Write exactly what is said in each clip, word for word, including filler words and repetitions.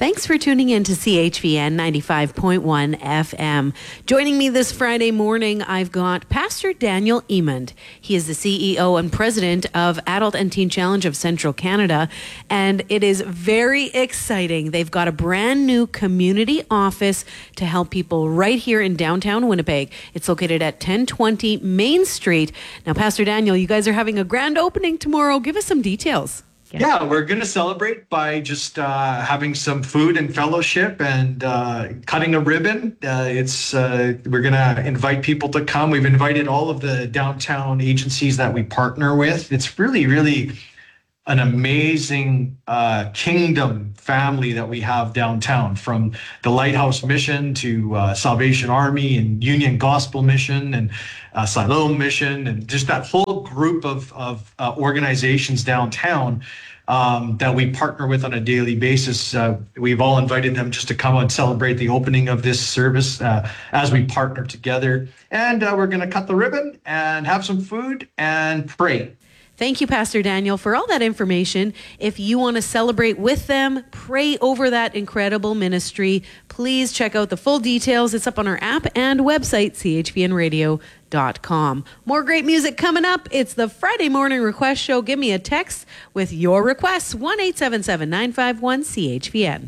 Thanks for tuning in to C H V N ninety-five point one F M. Joining me this Friday morning, I've got Pastor Daniel Emond. He is the C E O and president of Adult and Teen Challenge of Central Canada, and it is very exciting. They've got a brand new community office to help people right here in downtown Winnipeg. It's located at ten twenty Main Street. Now, Pastor Daniel, you guys are having a grand opening tomorrow. Give us some details. Yeah, we're going to celebrate by just uh, having some food and fellowship and uh, cutting a ribbon. Uh, it's uh, we're going to invite people to come. We've invited all of the downtown agencies that we partner with. It's really, really an amazing uh, kingdom family that we have downtown, from the Lighthouse Mission to uh, Salvation Army and Union Gospel Mission and uh, Siloam Mission, and just that whole group of, of uh, organizations downtown um, that we partner with on a daily basis. Uh, we've all invited them just to come and celebrate the opening of this service uh, as we partner together. And uh, we're going to cut the ribbon and have some food and pray. Thank you, Pastor Daniel, for all that information. If you want to celebrate with them, pray over that incredible ministry, please check out the full details. It's up on our app and website, c h v n radio dot com. More great music coming up. It's the Friday Morning Request Show. Give me a text with your requests, one eight seven seven, nine five one, C H V N.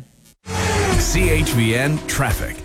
C H V N Traffic.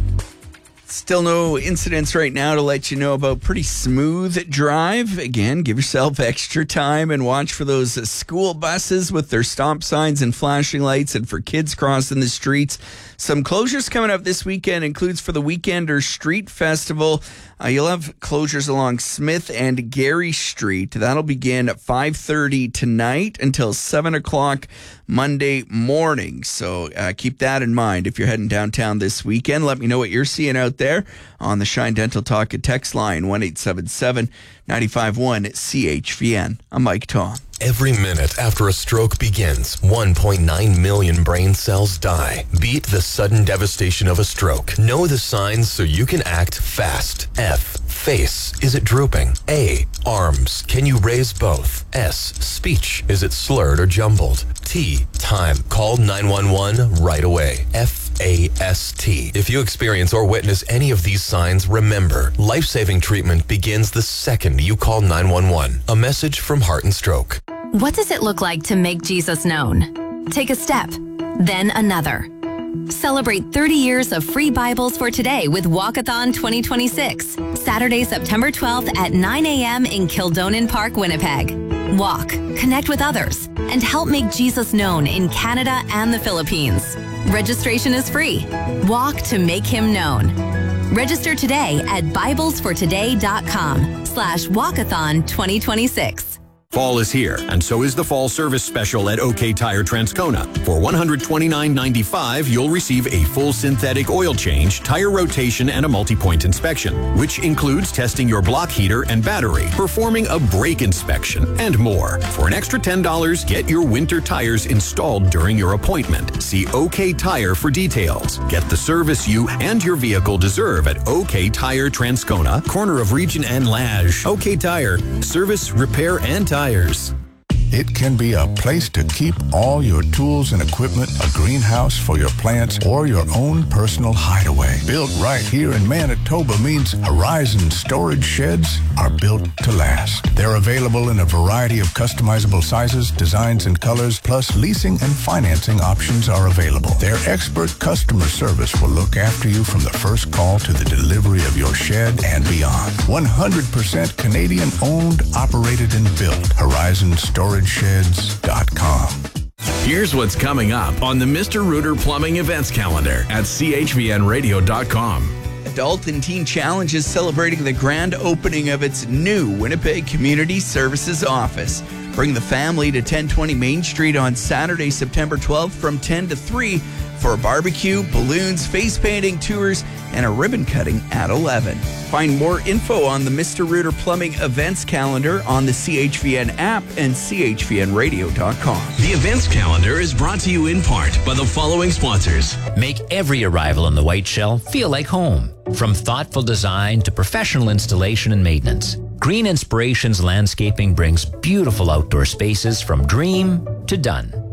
Still no incidents right now to let you know about. Pretty smooth drive. Again, give yourself extra time and watch for those school buses with their stop signs and flashing lights, and for kids crossing the streets. Some closures coming up this weekend includes for the Weekender Street Festival. Uh, you'll have closures along Smith and Gary Street. That'll begin at five thirty tonight until seven o'clock Monday morning. So uh, keep that in mind if you're heading downtown this weekend. Let me know what you're seeing out there on the Shine Dental Talk and text line, one eight seven seven, nine five one, C H V N. I'm Mike Tom. Every minute after a stroke begins, one point nine million brain cells die. Beat the sudden devastation of a stroke. Know the signs so you can act fast. F. Face. Is it drooping? A. Arms. Can you raise both? S. Speech. Is it slurred or jumbled? T. Time. Call nine one one right away. F A S T. If you experience or witness any of these signs, remember, life-saving treatment begins the second you call nine one one. A message from Heart and Stroke. What does it look like to make Jesus known? Take a step, then another. Celebrate thirty years of free Bibles for today with Walkathon twenty twenty-six. Saturday, September twelfth at nine a.m. in Kildonan Park, Winnipeg. Walk, connect with others, and help make Jesus known in Canada and the Philippines. Registration is free. Walk to make him known. Register today at bibles for today dot com slash walkathon twenty twenty-six. Fall is here, and so is the fall service special at OK Tire Transcona. For one hundred twenty-nine ninety-five, you'll receive a full synthetic oil change, tire rotation, and a multi-point inspection, which includes testing your block heater and battery, performing a brake inspection, and more. For an extra ten dollars, get your winter tires installed during your appointment. See OK Tire for details. Get the service you and your vehicle deserve at OK Tire Transcona, corner of Regent and Lage. OK Tire, service, repair, and tire. Tires. It can be a place to keep all your tools and equipment, a greenhouse for your plants, or your own personal hideaway. Built right here in Manitoba means Horizon storage sheds are built to last. They're available in a variety of customizable sizes, designs, and colors, plus leasing and financing options are available. Their expert customer service will look after you from the first call to the delivery of your shed and beyond. one hundred percent Canadian owned, operated, and built. Horizon Storage Sheds dot com. Here's what's coming up on the Mister Rooter Plumbing events calendar at c h v n radio dot com. Adult and Teen Challenge is celebrating the grand opening of its new Winnipeg Community Services office. Bring the family to ten twenty Main Street on Saturday, September twelfth from ten to three for a barbecue, balloons, face painting, tours, and a ribbon cutting at eleven. Find more info on the Mister Rooter Plumbing events calendar on the C H V N app and c h v n radio dot com. The events calendar is brought to you in part by the following sponsors. Make every arrival in the White Shell feel like home. From thoughtful design to professional installation and maintenance, Green Inspirations Landscaping brings beautiful outdoor spaces from dream to done.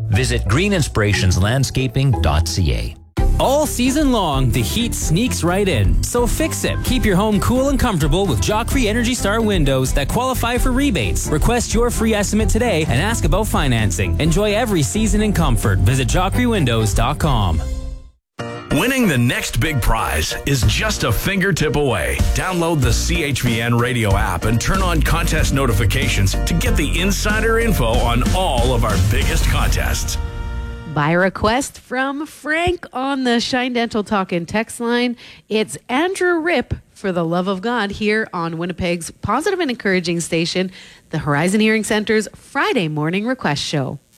Visit green inspirations landscaping dot c a. All season long, the heat sneaks right in. So fix it. Keep your home cool and comfortable with Joffrey Energy Star windows that qualify for rebates. Request your free estimate today and ask about financing. Enjoy every season in comfort. Visit joffrey windows dot com. Winning the next big prize is just a fingertip away. Download the C H V N radio app and turn on contest notifications to get the insider info on all of our biggest contests. By request from Frank on the Shine Dental Talk and text line, it's Andrew Ripp, for the love of God, here on Winnipeg's positive and encouraging station, the Horizon Hearing Center's Friday morning request show.